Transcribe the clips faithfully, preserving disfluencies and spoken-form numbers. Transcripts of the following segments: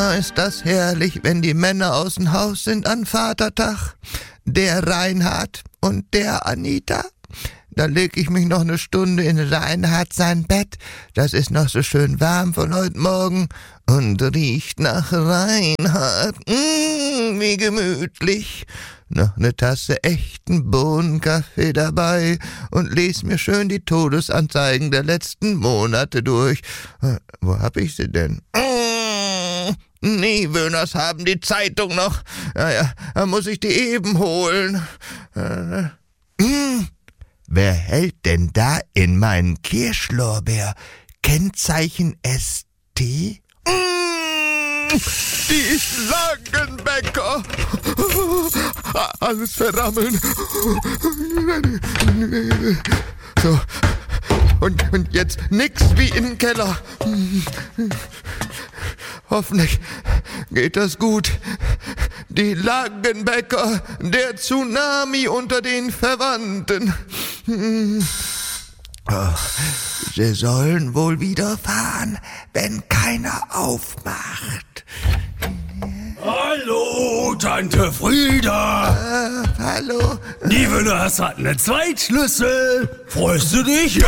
ist das herrlich, wenn die Männer aus dem Haus sind an Vatertag. Der Reinhard und der Anita. Da leg ich mich noch eine Stunde in Reinhard sein Bett. Das ist noch so schön warm von heute Morgen und riecht nach Reinhard. Mmh, wie gemütlich. Noch eine Tasse echten Bohnenkaffee dabei und les mir schön die Todesanzeigen der letzten Monate durch. Äh, wo hab ich sie denn? Mmh, Niewöhners haben die Zeitung noch. Naja, da muss ich die eben holen. Äh, mmh. Wer hält denn da in meinen Kirschlorbeer? Kennzeichen S T? Mmh, die Schlangenbäcker! Alles verrammeln. So, und, und jetzt nix wie im Keller. Hoffentlich geht das gut. Die Langenbäcker, der Tsunami unter den Verwandten. Oh, sie sollen wohl wieder fahren, wenn keiner aufmacht. Hallo, Tante Frieda. Äh, hallo. Niewöhners hat einen Zweitschlüssel. Freust du dich?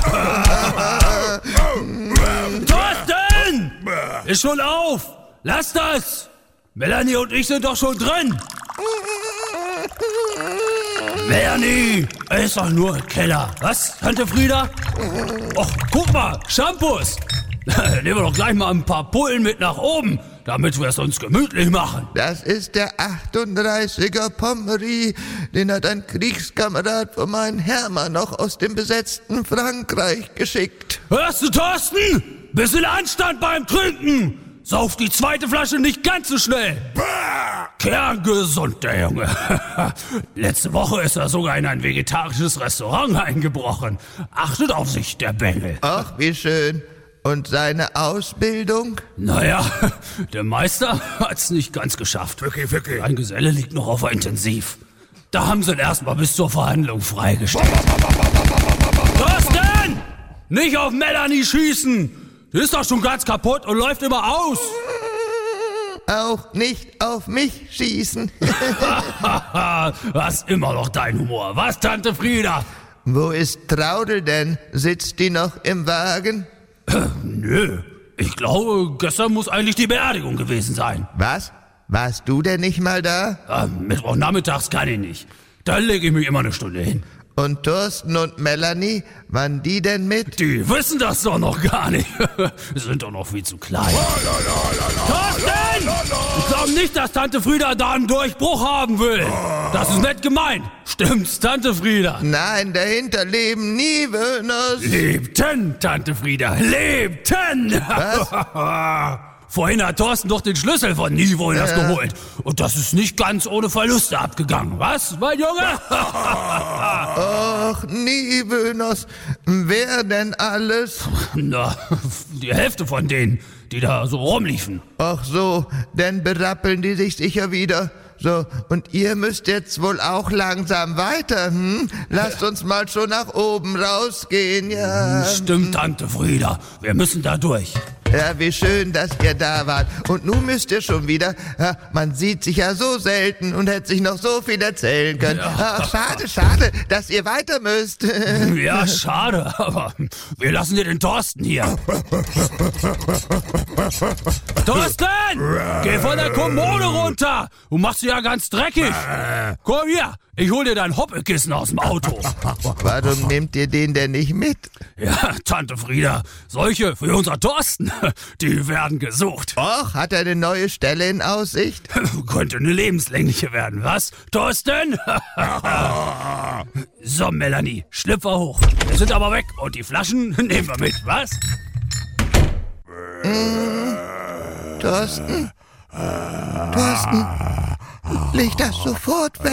Thorsten! Ist schon auf. Lass das. Melanie und ich sind doch schon drin. Melanie, ist doch nur ein Keller. Was, Tante Frieda? Och, guck mal, Shampoos. Nehmen wir doch gleich mal ein paar Pullen mit nach oben, damit wir es uns gemütlich machen. Das ist der achtunddreißiger Pommery, den hat ein Kriegskamerad von meinem Hermann noch aus dem besetzten Frankreich geschickt. Hörst du, Thorsten? Bisschen Anstand beim Trinken. Sauf die zweite Flasche nicht ganz so schnell. Kerngesund, der Junge. Letzte Woche ist er sogar in ein vegetarisches Restaurant eingebrochen. Achtet auf sich, der Bengel. Ach, wie schön. Und seine Ausbildung? Naja, der Meister hat's nicht ganz geschafft. Wirklich, wirklich. Ein Geselle liegt noch auf der Intensiv. Da haben sie ihn erstmal bis zur Verhandlung freigestellt. Thorsten! Nicht auf Melanie schießen! Die ist doch schon ganz kaputt und läuft immer aus. Auch nicht auf mich schießen. Hast immer noch dein Humor. Was, Tante Frieda? Wo ist Traudel denn? Sitzt die noch im Wagen? Nö, ich glaube, gestern muss eigentlich die Beerdigung gewesen sein. Was? Warst du denn nicht mal da? Ja, Mittwochnachmittags kann ich nicht. Da lege ich mich immer eine Stunde hin. Und Thorsten und Melanie, waren die denn mit? Die wissen das doch noch gar nicht. Sind doch noch viel zu klein. Thorsten! Ich glaube nicht, dass Tante Frieda da einen Durchbruch haben will. Das ist nett gemeint. Stimmt's, Tante Frieda? Nein, dahinter leben Niewöhners. Lebten, Tante Frieda, lebten! Was? Vorhin hat Thorsten doch den Schlüssel von Niewöhners Ja. geholt. Und das ist nicht ganz ohne Verluste abgegangen. Was, mein Junge? Ach, Niewöhners, wer denn alles? Na, die Hälfte von denen, die da so rumliefen. Ach so, dann berappeln die sich sicher wieder. So, und ihr müsst jetzt wohl auch langsam weiter, hm? Lasst uns mal schon nach oben rausgehen, ja. Stimmt, Tante Frieda. Wir müssen da durch. Ja, wie schön, dass ihr da wart. Und nun müsst ihr schon wieder. Ja, man sieht sich ja so selten und hätte sich noch so viel erzählen können. Ja. Ach, schade, schade, dass ihr weiter müsst. Ja, schade, aber wir lassen dir den Thorsten hier. Thorsten! Geh von der Kommode runter! Du machst sie ja ganz dreckig. Komm hier, ich hol dir dein Hoppelkissen aus dem Auto. Warum nehmt ihr den denn nicht mit? Ja, Tante Frieda, solche für unser Thorsten, die werden gesucht. Och, hat er eine neue Stelle in Aussicht? Könnte eine lebenslängliche werden, was, Thorsten? So, Melanie, Schlüpfer hoch. Wir sind aber weg und die Flaschen nehmen wir mit, was? Thorsten? Thorsten? Leg das sofort weg.